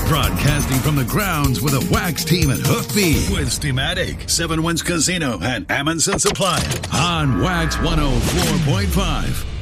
Broadcasting from the grounds with a wax team at Hookbeat with Steamatic, 7 Winds Casino, and Amundsen Supply on Wax 104.5.